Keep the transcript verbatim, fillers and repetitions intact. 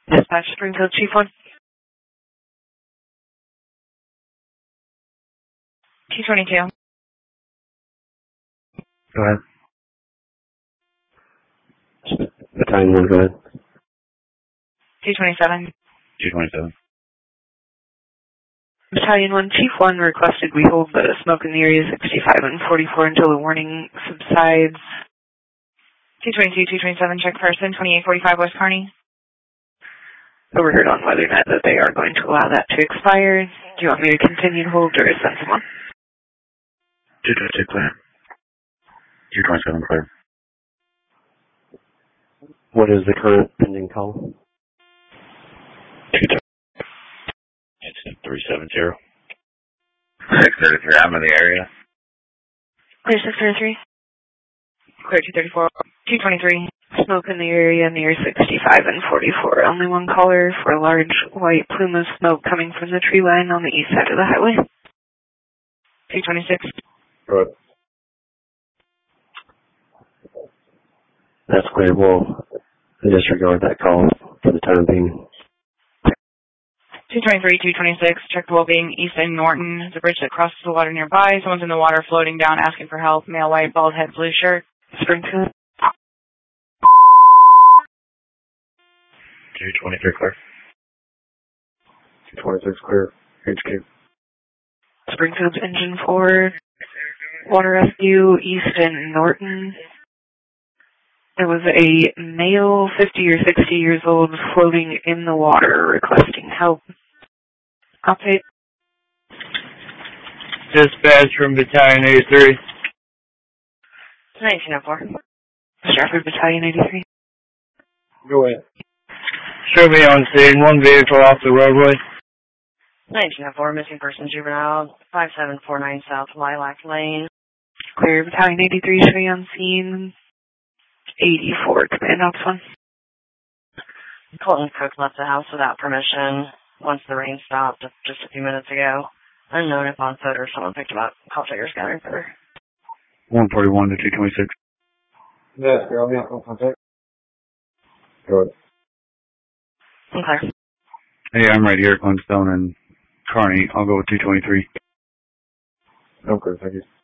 Dispatch Springfield, Chief one. T twenty-two. Go ahead. Battalion one, go ahead. T twenty-seven. T twenty-seven. Battalion one, Chief one requested we hold the smoke in the area sixty-five and forty-four until the warning subsides. T twenty-two, T twenty-seven, check person, twenty-eight forty-five West Kearney. Overheard on WeatherNet that they are going to allow that to expire. Do you want me to continue to hold or send someone? T twenty-two, clear. T twenty-seven, clear. What is the current pending call? It's three seven zero. six thirty-three, I'm in the area. Clear six thirty-three. Clear two thirty-four. two twenty-three. Smoke in the area near sixty-five and forty-four. Only one caller for a large white plume of smoke coming from the tree line on the east side of the highway. two twenty-six. Good. That's clear. We'll disregard that call for the time being. two twenty-three, two twenty-six, check the well-being east in Norton. There's a bridge that crosses the water nearby. Someone's in the water floating down asking for help. Male, white, bald head, blue shirt. Springfield. two twenty-three, clear. two twenty-six, clear. H Q. Springfield's engine four. Water rescue east in Norton. There was a male, fifty or sixty years old, floating in the water requesting help. Update. Dispatch from Battalion eighty-three. nineteen oh four. Stratford Battalion eighty-three. Go ahead. Show me on scene. One vehicle off the roadway. nineteen oh four, missing person juvenile, five seven four nine South Lilac Lane. Clear Battalion eighty-three, show you on scene. eighty-four, command ops one. Colton Cook left the house without permission once the rain stopped just a few minutes ago. Unknown if on foot or someone picked him up. Call takers gathering further. one forty-one to two twenty-six. Yes, girl, yeah, no contact. Good. Okay. Hey, I'm right here at Glenstone and Kearney. I'll go with two twenty-three. Okay, thank you.